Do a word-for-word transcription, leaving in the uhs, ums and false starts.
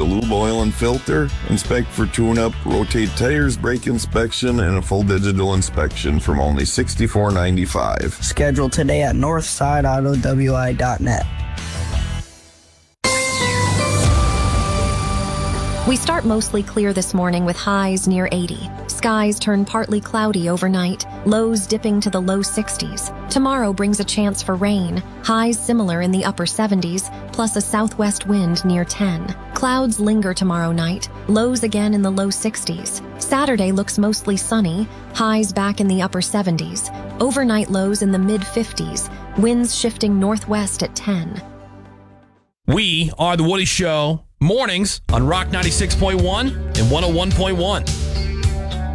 lube oil and filter, inspect for tune-up, rotate tires, brake inspection, and a full digital inspection from only sixty-four ninety-five. Schedule today at northside auto w i dot net. We start mostly clear this morning with highs near eighty. Skies turn partly cloudy overnight, lows dipping to the low sixties. Tomorrow brings a chance for rain, highs similar in the upper seventies, plus a southwest wind near ten. Clouds linger tomorrow night, lows again in the low sixties. Saturday looks mostly sunny, highs back in the upper seventies. Overnight lows in the mid fifties, winds shifting northwest at ten. We are The Woody Show, mornings on Rock ninety-six point one and one oh one point one.